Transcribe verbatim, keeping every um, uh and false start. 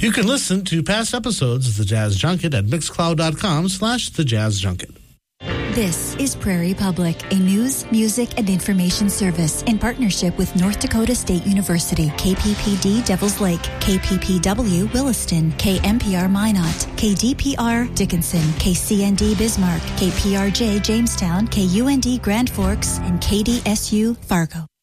You can listen to past episodes of The Jazz Junket at mixcloud.com slash The Jazz Junket. This is Prairie Public, a news, music, and information service in partnership with North Dakota State University, K P P D Devils Lake, K P P W Williston, K M P R Minot, K D P R Dickinson, K C N D Bismarck, K P R J Jamestown, K U N D Grand Forks, and K D S U Fargo.